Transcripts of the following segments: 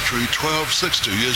Country 1260 is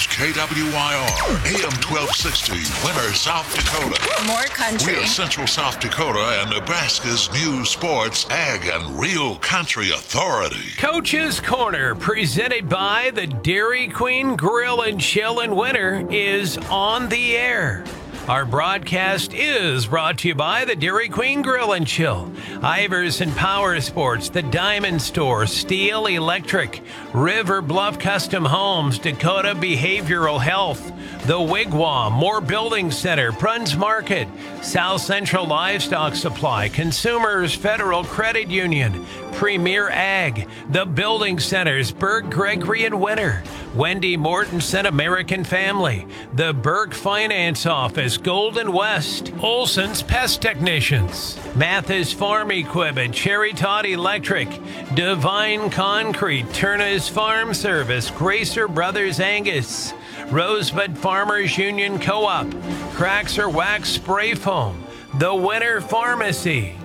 KWYR. AM 1260, Winter, South Dakota. More country. We are Central South Dakota and Nebraska's news, sports, ag, and real country authority. Coach's Corner, presented by the Dairy Queen Grill and Chill in Winter, is on the air. Our broadcast is brought to you by the Dairy Queen Grill and Chill, Iverson Power Sports, the Diamond Store, Steel Electric, River Bluff Custom Homes, Dakota Behavioral Health, The Wigwam, Moore Building Center, Bruns Market, South Central Livestock Supply, Consumers Federal Credit Union, Premier Ag, The Building Centers, Berg, Gregory, and Winter, Wendy Mortensen American Family, the Burke Finance Office, Golden West, Olson's Pest Technicians, Mathis Farm Equipment, Cherry Todd Electric, Divine Concrete, Turner's Farm Service, Gracer Brothers Angus, Rosebud Farmers Union Co-op, Craxer Wax Spray Foam, The Winter Pharmacy.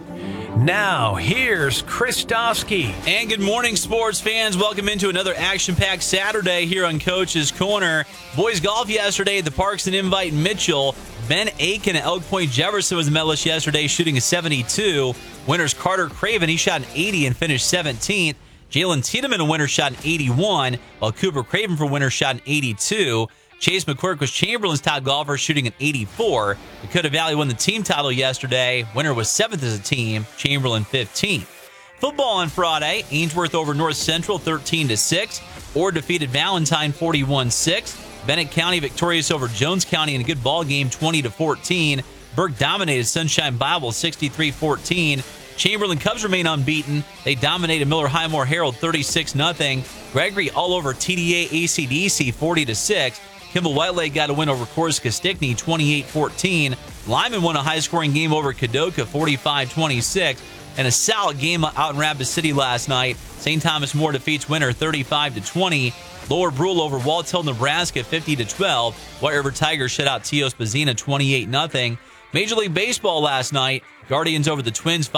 Now, here's Christofsky. And good morning, sports fans. Welcome into another action-packed Saturday here on Coach's Corner. Boys golf yesterday at the Parks and Invite in Mitchell. Ben Aiken at Elk Point Jefferson was the medalist yesterday, shooting a 72. Winner's Carter Craven, he shot an 80 and finished 17th. Jalen Tiedemann, a winner, shot an 81, while Cooper Craven for winner shot an 82. Chase McQuirk was Chamberlain's top golfer, shooting an 84. Dakota Valley won the team title yesterday. Winner was 7th as a team, Chamberlain 15th. Football on Friday, Ainsworth over North Central 13-6. Ord defeated Valentine 41-6. Bennett County victorious over Jones County in a good ball game 20-14. Burke dominated Sunshine Bible 63-14. Chamberlain Cubs remain unbeaten. They dominated Miller Highmore Herald 36-0. Gregory all over TDA ACDC 40-6. Kimball White Lake got a win over Corsica Stickney 28-14. Lyman won a high-scoring game over Kadoka 45-26. And a solid game out in Rapid City last night. St. Thomas More defeats Winter 35-20. Lower Brule over Waltz Hill, Nebraska 50-12. White River Tigers shut out Teos Bazina 28-0. Major League Baseball last night. Guardians over the Twins